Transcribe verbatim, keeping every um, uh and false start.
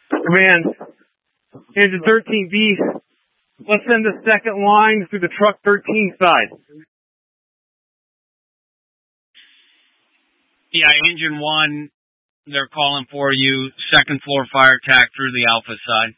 Command, Engine thirteen B, let's send the second line through the truck thirteen side. Yeah, Engine one, they're calling for you, second floor fire attack through the Alpha side.